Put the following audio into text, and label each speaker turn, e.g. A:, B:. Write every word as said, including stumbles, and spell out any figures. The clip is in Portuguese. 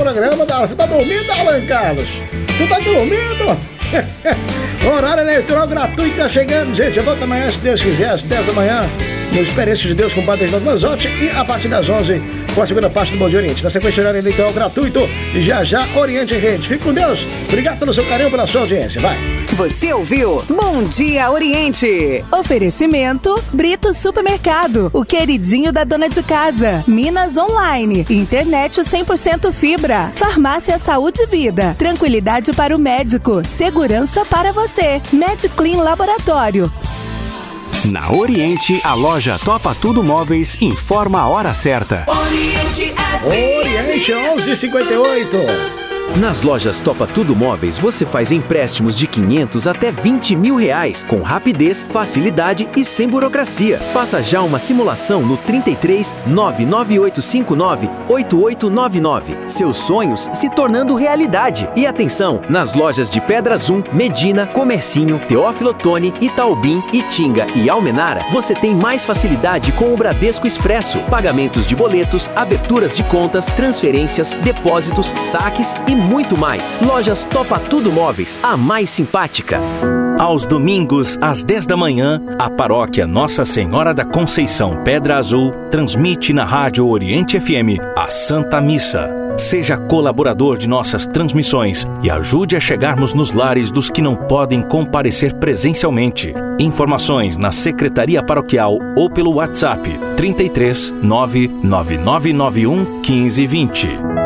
A: programa, Darlan. Você tá dormindo, Alan Carlos? Tu tá dormindo? Horário eleitoral gratuito tá chegando, gente. Eu volto amanhã, se Deus quiser, às dez da manhã, no Experiência de Deus com o Padre Reginaldo Manzotti, e a partir das onze, com a segunda parte do Bom Dia Oriente. Na sequência, horário eleitoral gratuito, e já já Oriente em Rede. Fique com Deus. Obrigado pelo seu carinho, pela sua audiência. Vai.
B: Você ouviu Bom Dia Oriente.
C: Oferecimento Brito Supermercado, o queridinho da dona de casa. Minas Online, internet cem por cento fibra. Farmácia Saúde e Vida, tranquilidade para o médico, segurança para você. MedClean Laboratório.
D: Na Oriente, a loja Topa Tudo Móveis informa a hora certa.
A: Oriente Oriente onze e cinquenta e oito.
D: Nas lojas Topa Tudo Móveis, você faz empréstimos de quinhentos até vinte mil reais, com rapidez, facilidade e sem burocracia. Faça já uma simulação no trinta e três, nove nove oito cinco nove, oito oito nove nove. Seus sonhos se tornando realidade. E atenção, nas lojas de Pedra Zoom, Medina, Comercinho, Teófilo Otoni, Itaubim, Itinga e Almenara, você tem mais facilidade com o Bradesco Expresso. Pagamentos de boletos, aberturas de contas, transferências, depósitos, saques e muito mais. Lojas Topa Tudo Móveis, a mais simpática. Aos domingos, às dez da manhã, a paróquia Nossa Senhora da Conceição Pedra Azul transmite na Rádio Oriente F M a Santa Missa. Seja colaborador de nossas transmissões e ajude a chegarmos nos lares dos que não podem comparecer presencialmente. Informações na Secretaria Paroquial ou pelo WhatsApp trinta e três, nove nove nove nove um, quinze, vinte.